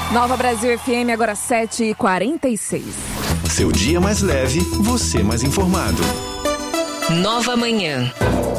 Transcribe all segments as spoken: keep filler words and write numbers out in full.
Nova Brasil F M, agora sete e quarenta e seis. Seu dia mais leve, você mais informado. Nova Manhã.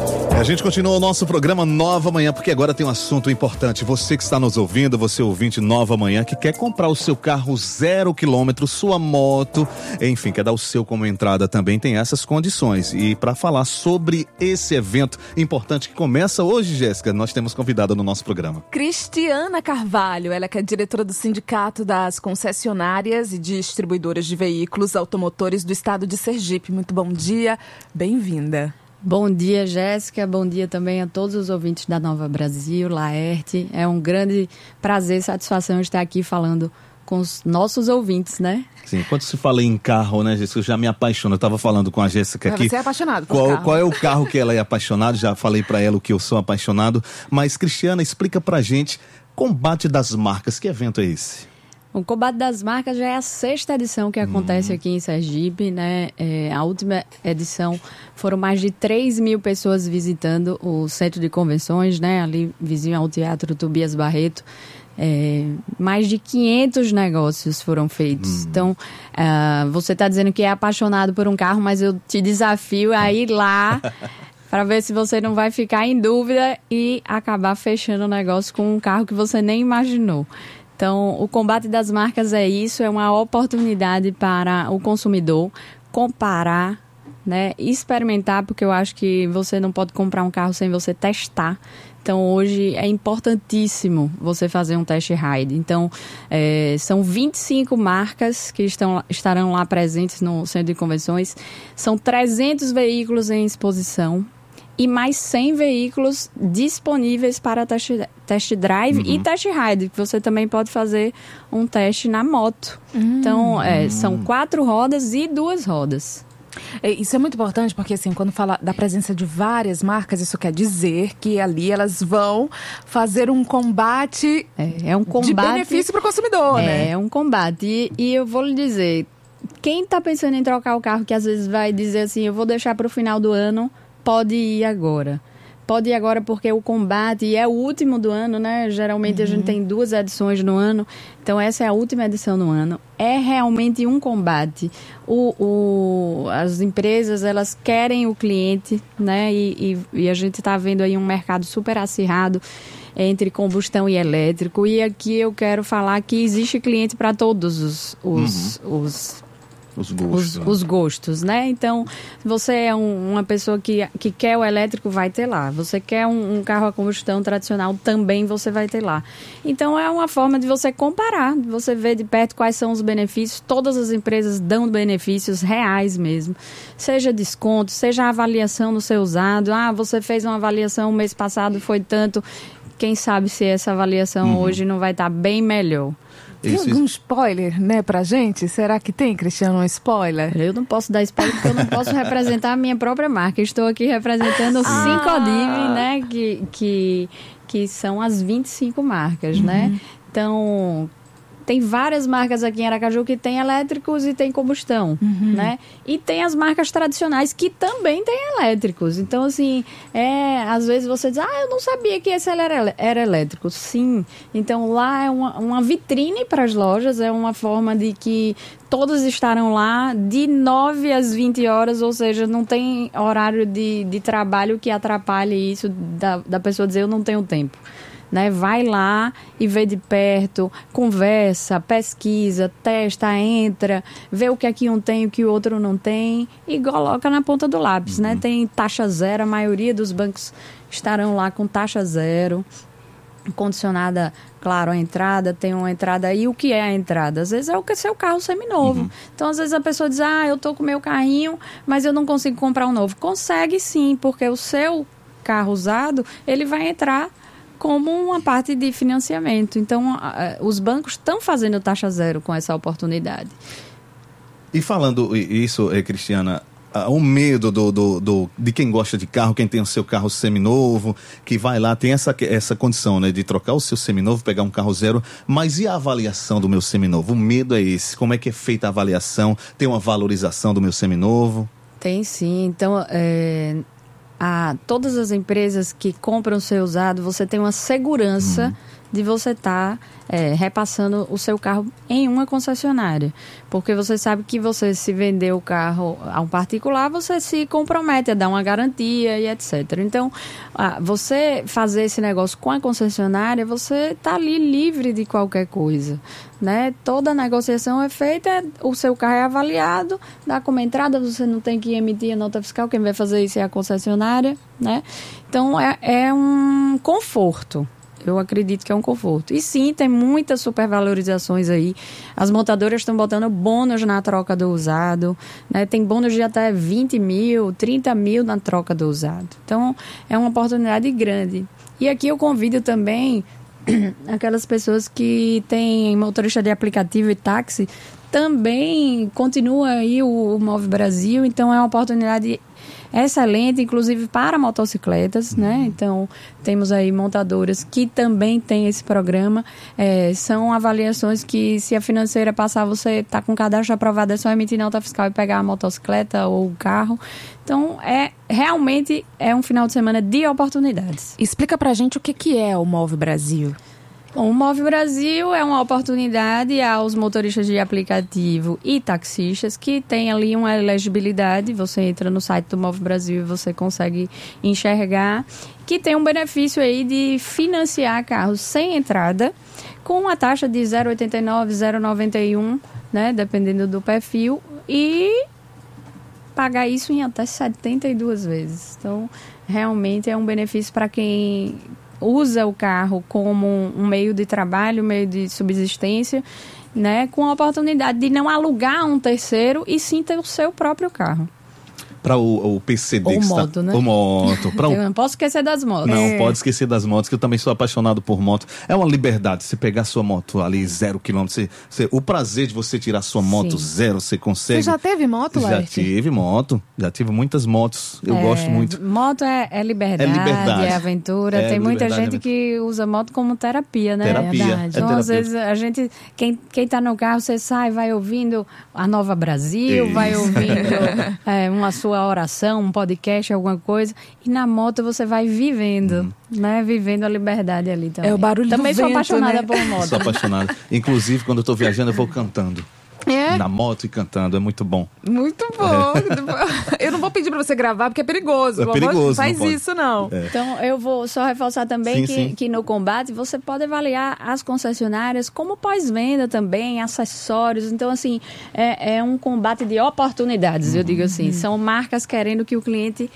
A gente continua o nosso programa Nova Manhã, porque agora tem um assunto importante. Você que está nos ouvindo, você ouvinte Nova Manhã, que quer comprar o seu carro zero quilômetro, sua moto, enfim, quer dar o seu como entrada também, tem essas condições. E para falar sobre esse evento importante que começa hoje, Jéssica, nós temos convidada no nosso programa. Cristiana Carvalho, ela que é diretora do Sindicato das Concessionárias e Distribuidoras de Veículos Automotores do Estado de Sergipe. Muito bom dia, bem-vinda. Bom dia, Jéssica. Bom dia também a todos os ouvintes da Nova Brasil, Laerte. É um grande prazer e satisfação estar aqui falando com os nossos ouvintes, né? Sim, quando se fala em carro, né, Jéssica, eu já me apaixono. Eu estava falando com a Jéssica aqui. Você é apaixonado por qual, carro. Qual é o carro que ela é apaixonada? Já falei para ela o que eu sou apaixonado. Mas, Cristiana, explica pra gente, Combate das Marcas, que evento é esse? O Combate das Marcas já é a sexta edição que acontece hum. aqui em Sergipe, né? É, a última edição foram mais de três mil pessoas visitando o centro de convenções, né? Ali vizinho ao Teatro Tobias Barreto. É, mais de quinhentos negócios foram feitos. Hum. Então, uh, você está dizendo que é apaixonado por um carro, mas eu te desafio a ir lá para ver se você não vai ficar em dúvida e acabar fechando o negócio com um carro que você nem imaginou. Então, o Combate das Marcas é isso, é uma oportunidade para o consumidor comparar, né, experimentar, porque eu acho que você não pode comprar um carro sem você testar. Então, hoje é importantíssimo você fazer um test ride. Então, é, são vinte e cinco marcas que estão, estarão lá presentes no Centro de Convenções. São trezentos veículos em exposição e mais cem veículos disponíveis para test, test drive uhum. e test ride, que você também pode fazer um teste na moto. Uhum. Então, é, são quatro rodas e duas rodas. Isso é muito importante porque, assim, quando fala da presença de várias marcas, isso quer dizer que ali elas vão fazer um combate, é, é um combate de benefício para o consumidor, é, né? É um combate. E, e eu vou lhe dizer, quem está pensando em trocar o carro, que às vezes vai dizer assim, eu vou deixar para o final do ano, pode ir agora. Pode ir agora porque o combate é o último do ano, né? Geralmente uhum. a gente tem duas edições no ano. Então, essa é a última edição no ano. É realmente um combate. O, o, as empresas, elas querem o cliente, né? E, e, e a gente está vendo aí um mercado super acirrado entre combustão e elétrico. E aqui eu quero falar que existe cliente para todos os... os, uhum. os Os gostos. Os, os gostos, né? Então, se você é um, uma pessoa que, que quer o elétrico, vai ter lá. Você quer um, um carro a combustão tradicional, também você vai ter lá. Então, é uma forma de você comparar, de você ver de perto quais são os benefícios. Todas as empresas dão benefícios reais mesmo. Seja desconto, seja avaliação no seu usado. Ah, você fez uma avaliação mês passado, foi tanto. Quem sabe se essa avaliação uhum. hoje não vai estar bem melhor. Tem Isso, algum isso. spoiler, né, pra gente? Será que tem, Cristiano, um spoiler? Eu não posso dar spoiler porque eu não posso representar a minha própria marca. Estou aqui representando o ah. Syncodiv, né, que, que, que são as vinte e cinco marcas, uhum. né? Então, tem várias marcas aqui em Aracaju que tem elétricos e tem combustão, uhum. né? E tem as marcas tradicionais que também têm elétricos. Então, assim, é, às vezes você diz, ah, eu não sabia que esse era, era elétrico. Sim. Então, lá é uma, uma vitrine para as lojas, é uma forma de que todos estarão lá de nove às vinte horas, ou seja, não tem horário de, de trabalho que atrapalhe isso da, da pessoa dizer, eu não tenho tempo. Né? Vai lá e vê de perto, conversa, pesquisa, testa, entra, vê o que aqui um tem, o que o outro não tem e coloca na ponta do lápis, uhum. né? Tem taxa zero, a maioria dos bancos estarão lá com taxa zero, condicionada, claro, a entrada, tem uma entrada aí. O que é a entrada? Às vezes é o que é seu carro seminovo. Uhum. Então, às vezes a pessoa diz, ah, eu tô com meu carrinho, mas eu não consigo comprar um novo. Consegue sim, porque o seu carro usado, ele vai entrar como uma parte de financiamento. Então, os bancos estão fazendo taxa zero com essa oportunidade. E falando isso, Cristiana, o medo do, do, do, de quem gosta de carro, quem tem o seu carro seminovo, que vai lá, tem essa, essa condição, né, de trocar o seu seminovo, pegar um carro zero, mas e a avaliação do meu seminovo? O medo é esse. Como é que é feita a avaliação? Tem uma valorização do meu seminovo? Tem sim. Então, é... a todas as empresas que compram o seu usado, você tem uma segurança uhum. de você estar tá, é, repassando o seu carro em uma concessionária. Porque você sabe que você, se vender o carro a um particular, você se compromete a dar uma garantia e etcétera. Então, ah, você fazer esse negócio com a concessionária, você está ali livre de qualquer coisa, né? Toda a negociação é feita, o seu carro é avaliado, dá como entrada, você não tem que emitir a nota fiscal, quem vai fazer isso é a concessionária, né? Então, é, é um conforto. Eu acredito que é um conforto. E sim, tem muitas supervalorizações aí. As montadoras estão botando bônus na troca do usado, né? Tem bônus de até vinte mil, trinta mil na troca do usado. Então, é uma oportunidade grande. E aqui eu convido também aquelas pessoas que têm motorista de aplicativo e táxi, também continua aí o, o Move Brasil, então é uma oportunidade excelente, inclusive para motocicletas, né? Então, temos aí montadoras que também têm esse programa. É, são avaliações que, se a financeira passar, você está com o cadastro aprovado, é só emitir nota fiscal e pegar a motocicleta ou o carro. Então, é, realmente é um final de semana de oportunidades. Explica pra gente o que, que é o Move Brasil. Bom, o Move Brasil é uma oportunidade aos motoristas de aplicativo e taxistas que têm ali uma elegibilidade. Você entra no site do Move Brasil e você consegue enxergar que tem um benefício aí de financiar carros sem entrada com uma taxa de zero vírgula oitenta e nove, zero vírgula noventa e um, né, dependendo do perfil, e pagar isso em até setenta e duas vezes. Então, realmente é um benefício para quem usa o carro como um meio de trabalho, um meio de subsistência, né, com a oportunidade de não alugar um terceiro e sim ter o seu próprio carro. Para o, o P C D. Ou que moto, está, né? O moto. Pra o... Eu não posso esquecer das motos. Não, é. pode esquecer das motos, que eu também sou apaixonado por moto. É uma liberdade, você pegar sua moto ali, zero quilômetro, você, você, o prazer de você tirar sua moto Sim. zero, você consegue. Você já teve moto, Já Laerte? tive moto, já tive muitas motos, eu É, gosto muito. Moto é, é, liberdade, É liberdade. é aventura. É Tem muita liberdade, gente é que usa moto como terapia, né? Terapia, Verdade. é Então, terapia. às vezes, a gente, quem, quem tá no carro, você sai, vai ouvindo a Nova Brasil, Isso. vai ouvindo é, uma sua oração, um podcast, alguma coisa. E na moto você vai vivendo, Hum. né? Vivendo a liberdade ali também. É o barulho do Também sou vento, apaixonada né? por moto. Sou apaixonado. Inclusive, quando eu tô viajando, eu vou cantando. É? Na moto e cantando, é muito bom. Muito bom. Eu não vou pedir pra você gravar, porque é perigoso. É Vovó, perigoso, não faz não pode. isso, não. É. Então, eu vou só reforçar também Sim, que, sim. que no combate você pode avaliar as concessionárias como pós-venda também, acessórios. Então, assim, é, é um combate de oportunidades, eu digo assim. São marcas querendo que o cliente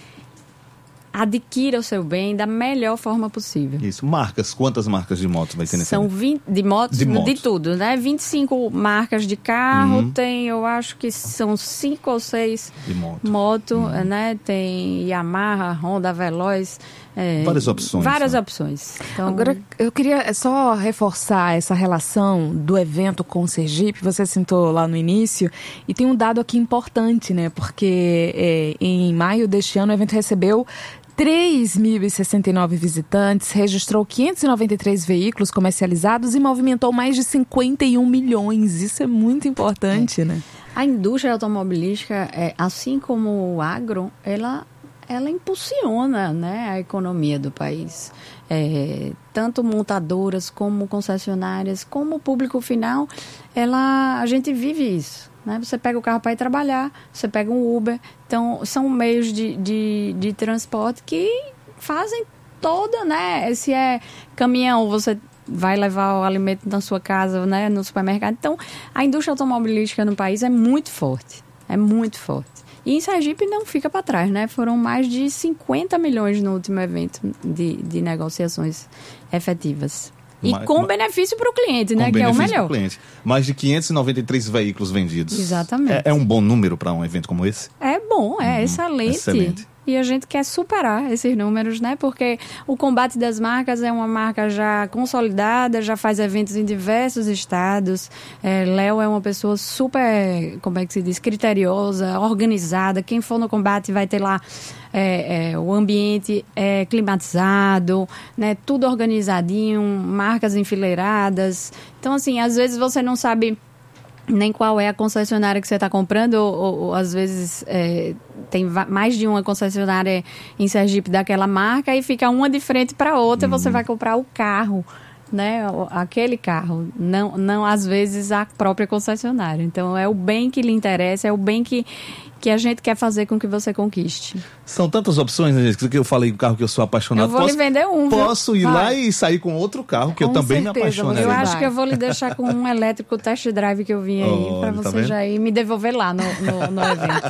adquira o seu bem da melhor forma possível. Isso. Marcas, quantas marcas de moto vai ter nesse São evento? vinte de motos, De de, moto. tudo, né? vinte e cinco marcas de carro, Uhum. tem, eu acho que são cinco ou seis De moto. moto, né? Tem Yamaha, Honda, Veloz. é, Várias opções, Várias né? opções. Então, Agora, eu queria só reforçar essa relação do evento com o Sergipe. Você citou lá no início. E tem um dado aqui importante, né? Porque é, em maio deste ano o evento recebeu três mil e sessenta e nove visitantes, registrou quinhentos e noventa e três veículos comercializados e movimentou mais de cinquenta e um milhões. Isso é muito importante, É. né? a indústria automobilística, é, assim como o agro, ela, ela impulsiona, né, a economia do país. É, tanto montadoras como concessionárias, como o público final, ela, a gente vive isso. Né? Você pega o carro para ir trabalhar, você pega um Uber. Então, são meios de, de, de transporte que fazem toda, né? Se é caminhão, você vai levar o alimento na sua casa, né? No supermercado. Então, a indústria automobilística no país é muito forte. É muito forte. E em Sergipe não fica para trás, né? Foram mais de cinquenta milhões no último evento de, de negociações efetivas. E Mas- com mas- benefício para o cliente, né? Com Que é o benefício melhor. pro cliente. Mais de quinhentos e noventa e três veículos vendidos. Exatamente. É, é um bom número para um evento como esse? É bom, é Uhum, excelente. excelente. E a gente quer superar esses números, né? Porque o combate das marcas é uma marca já consolidada, já faz eventos em diversos estados. É, Léo é uma pessoa super, como é que se diz, criteriosa, organizada. Quem for no combate vai ter lá é, é, o ambiente é, climatizado, né? Tudo organizadinho, marcas enfileiradas. Então, assim, às vezes você não sabe nem qual é a concessionária que você está comprando, ou, ou, ou às vezes é, tem va- mais de uma concessionária em Sergipe daquela marca e fica uma de frente para outra, Uhum. você vai comprar o carro né, aquele carro, não, não às vezes a própria concessionária. Então é o bem que lhe interessa, é o bem que, que a gente quer fazer com que você conquiste. São tantas opções, né, que eu falei do carro que eu sou apaixonado. Eu vou posso, lhe vender um, viu? Posso ir Vai. lá e sair com outro carro, que Com eu também certeza, me apaixono. Eu Vai. acho que eu vou lhe deixar com um elétrico test drive que eu vim aí, Olha, para tá você vendo? já ir me devolver lá no, no, no evento.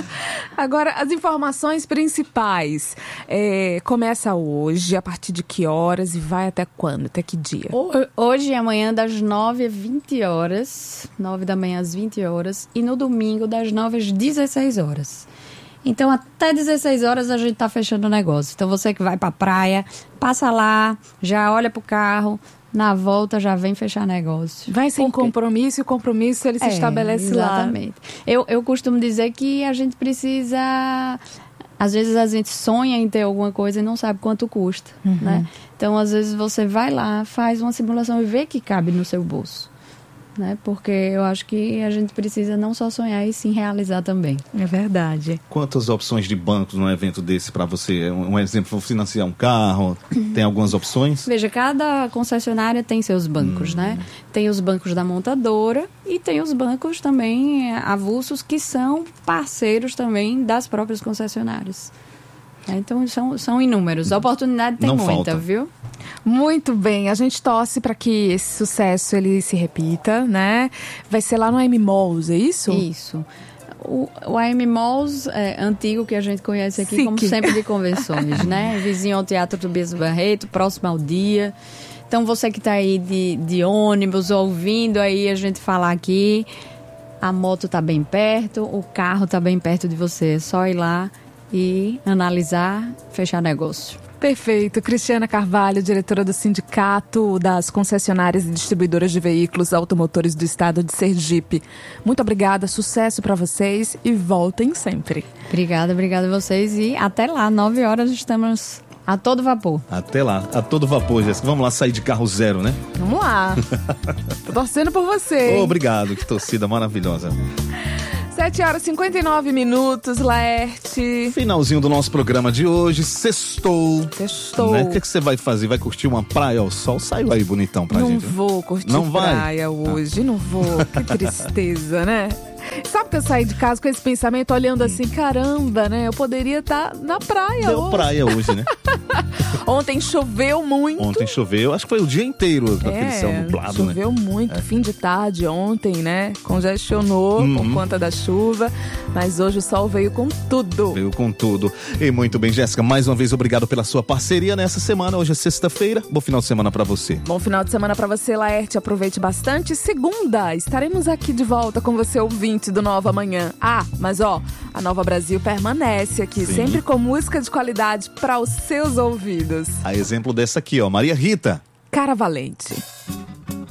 Agora, as informações principais. É, começa hoje, a partir de que horas e vai até quando? Até que dia? Hoje e amanhã das nove às vinte horas, nove da manhã às vinte horas, e no domingo das nove às dezesseis horas. Então, até dezesseis horas a gente tá fechando o negócio. Então, você que vai pra praia, passa lá, já olha pro carro, na volta já vem fechar negócio. Vai sem Por quê? compromisso e o compromisso ele se É, estabelece lá. exatamente. Eu, eu costumo dizer que a gente precisa... Às vezes a gente sonha em ter alguma coisa e não sabe quanto custa, Uhum. né? Então, às vezes você vai lá, faz uma simulação e vê que cabe no seu bolso, né? Porque eu acho que a gente precisa não só sonhar e sim realizar também. É verdade. Quantas opções de bancos num evento desse para você? Um, um exemplo, financiar um carro, tem algumas opções? Veja, cada concessionária tem seus bancos, Hum. né? Tem os bancos da montadora e tem os bancos também eh, avulsos que são parceiros também das próprias concessionárias. É, então, são, são inúmeros. A oportunidade tem Não muita, falta. viu? Muito bem, a gente torce para que esse sucesso ele se repita, né? Vai ser lá no A M Malls, é isso? Isso. O, o A M Malls é, antigo, que a gente conhece aqui Sique. como centro de convenções, né? Vizinho ao Teatro Tobias Barreto, próximo ao dia. Então, você que está aí de, de ônibus, ouvindo aí a gente falar aqui, a moto está bem perto, o carro está bem perto de você. É só ir lá e analisar, fechar negócio. Perfeito. Cristiana Carvalho, diretora do Sindicato das Concessionárias e Distribuidoras de Veículos Automotores do Estado de Sergipe. Muito obrigada, sucesso para vocês e voltem sempre. Obrigada, obrigada a vocês e até lá, nove horas estamos a todo vapor. Até lá, a todo vapor, Jéssica. Vamos lá sair de carro zero, né? Vamos lá. Tô torcendo por você. hein? Obrigado, que torcida maravilhosa. sete horas e cinquenta e nove minutos, Laerte. Finalzinho do nosso programa de hoje, sextou. Sextou. Né? O que, que você vai fazer? Vai curtir uma praia ao sol? Saiu aí bonitão pra Não gente. né? vou curtir Não vai? praia hoje, não vou. Que tristeza, né? Sabe que eu saí de casa com esse pensamento, olhando assim, caramba, né? Eu poderia estar na praia Deu hoje. praia hoje, né? Ontem choveu muito. Ontem choveu, acho que foi o dia inteiro com aquele céu nublado, né? choveu muito, fim de tarde ontem, né? Congestionou Uhum. por conta da chuva, mas hoje o sol veio com tudo. Veio com tudo. E muito bem, Jéssica, mais uma vez obrigado pela sua parceria nessa semana. Hoje é sexta-feira, bom final de semana pra você. Bom final de semana pra você, Laerte. Aproveite bastante. Segunda, estaremos aqui de volta com você, ouvinte do Nova Manhã. Ah, mas ó, a Nova Brasil permanece aqui, Sim. sempre com música de qualidade para os seus ouvidos. A exemplo dessa aqui, ó, Maria Rita. Cara Valente.